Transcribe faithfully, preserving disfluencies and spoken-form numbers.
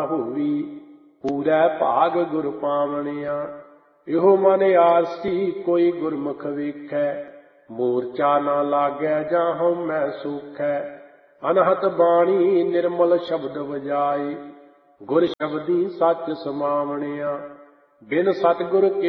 ਹੋਵੀ, ਪੂਰੈ ਭਾਗ ਗੁਰ ਪਾਵਣਿਆ। ਇਹੋ ਮਨ ਆਰਸੀ ਕੋਈ ਗੁਰਮੁਖ ਵੇਖੈ, ਮੂਰਛਾ ਨਾ ਲਾਗੈ ਜਾਂ ਹਉਮੈ ਸੂਖੈ। ਅਨਹਤ ਬਾਣੀ ਨਿਰਮਲ ਸ਼ਬਦ ਵਜਾਈ, ਗੁਰ ਸ਼ਬਦੀ ਸੱਚ ਸਮਾਵਣਿਆ। ਬਿਨ ਸਤਿਗੁਰ ਕੇ